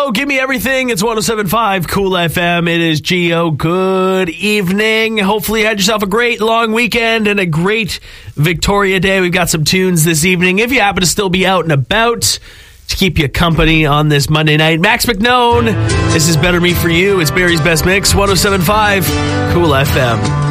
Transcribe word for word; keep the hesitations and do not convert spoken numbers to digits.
Geo, give me everything. It's one oh seven point five Cool F M. It is Geo. Good evening. Hopefully you had yourself a great long weekend and a great Victoria Day. We've got some tunes this evening. If you happen to still be out and about, to keep you company on this Monday night, Max McKnone, this is Better Me For You. It's Barry's Best Mix, one oh seven point five Cool F M.